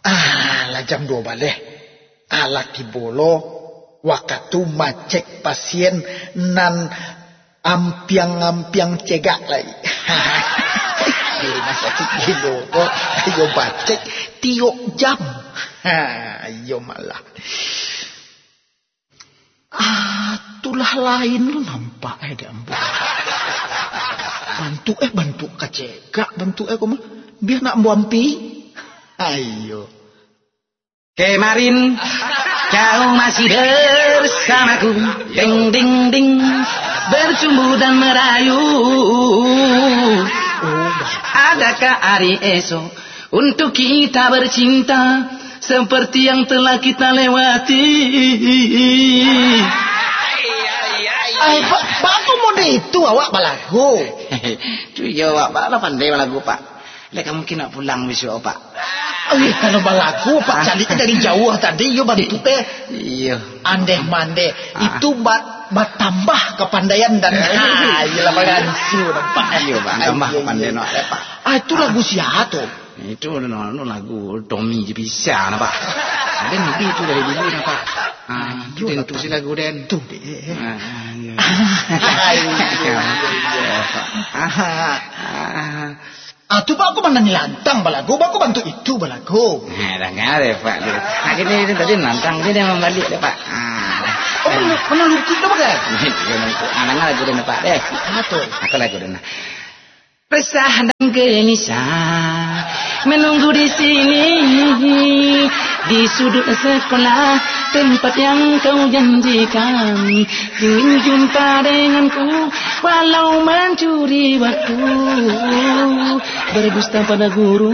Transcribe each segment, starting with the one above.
Lah jam 2 balik. Laki bolo waktu macek pasien nan ampiang cegak lagi. Di rumah sakit gilo kok ayo bacek tiok jam. Ayo malah. Itulah lain lu nampak dia ambu. Bantu kacegak, bantu koma. Biar nak buampi. Ayo. Kemarin kau masih bersamaku, ding ding ding, bercumbu dan merayu. Adakah hari esok untuk kita bercinta seperti yang telah kita lewati? Pak aku mau itu awak balagu. Cuy awak bala pandai balagu pak. Lek mungkin nak pulang besok pak. Kalau balagu pak carinya dari jauh tadi yo bantu teh. Iya. Andeh mande itu tambah kepandaian dan iyalah bagansu nampak. Iya pak tambah kepandaian pak. Itu lagu siapa tuh? Itu lagu Tommy bisa nak pak. Den itu dari dulu nak pak. Den tu si lagu den tu deh. Tu pak aku mana nilantang balagu, aku bantu itu balagu. Dah ngare pak. Akhirnya tadi nantang dia membalik deh pak. Mana lukis tu pakai? Anak lagu den pak deh. Aku lagu den. Resah dan gelisah menunggu di sini di sudut sekolah tempat yang kau janjikan, ingin jumpa denganku walau mencuri waktu, berdusta pada guru.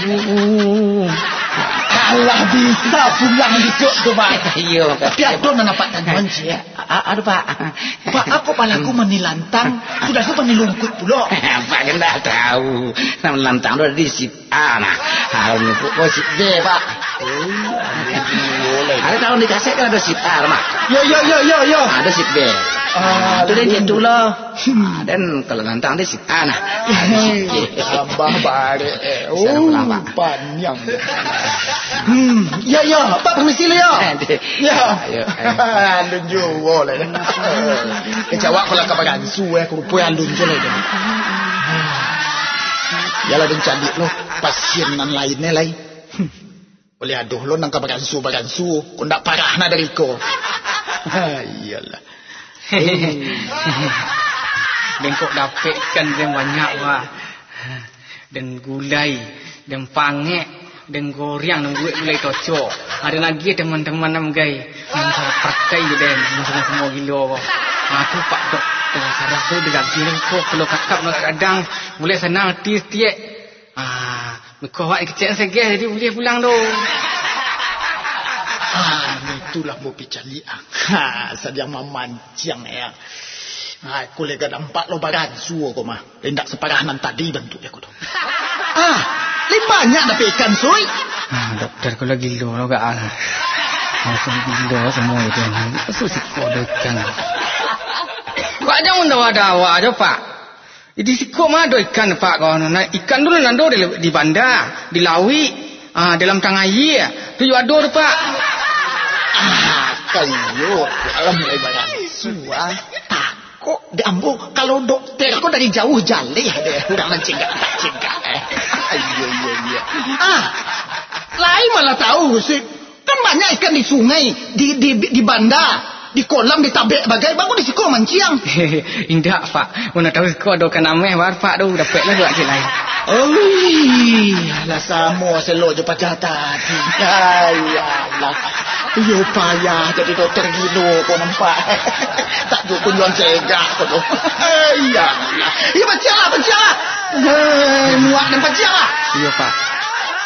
Allah bisa pulang besok tu pak. Iya. Tapi ada nak nampak tanggungan sih. Ada pak. Pak aku palaku menilantang sudah aku menilungkut pula. Pak kan tak tahu. Nama lantang tu ada di sit A nah. Harus nyebut sit B pak. Ada tahu di kaset kan ada sit A mak. Yo. Ada sit B. Itu dia gitu loh. Dan kalau lantang dia sit A nah. Tambah balik. Panjang. Ya, Pak permisi ya. Ya. Andun jual lah. Kejawab kalau kabaran suwe kurupu andun jual lah. Yalah dan candik lo pasien nan lainnya lai. Boleh aduh lo nang kabaran su. Kau ndak parah na dari ko. Iyalah. Dan kok dapatkan yang banyak pak. Dan gulai, dan pangek, dan goreng, dan gulai tocok. Ada lagi teman-teman nam gay. Yang pakai je dan semua gila. Aku pak doktor saraf tu dekat sini kok kalau kakak nak kadang boleh senang tiap. Kau awak kecil saja jadi boleh pulang tu. Itulah mau picali. Sadia mamancang ya. Aku lega nampak lo bagan suo kau mah. Tidak separah nan tadi bentuk aku tu. Banyak dah ikan suy. Doktor kalau gila lo gak ala. Aku gila semua itu. Susik kau ikan. Pak jangan dawa-dawa aja pak. Di siko mah ada ikan pak kau. Ikan dulu nando di bandar, di lawi, dalam tangayi. Tu juga ada pak. Kayu dalam mulai bagan suah. Kok diambu kalau dokter kok dari jauh jalih deh udah mencegah. Iya. Lain malah tahu sih. Kan banyak ikan di sungai, di bandar. Di kolam ditabek bagai bagus di siko manciang. Indah pak. Mana tahu kau ada kan ameh pak tu dapatlah buat je lain. Lah samo selo je pacah tadi. Ayalah. Yo payah jadi dokter gilo kau nampak. Tak dukun jual cegak kau tu. Ayalah. Ya baca lah. Muak dan baca lah. Iya pak.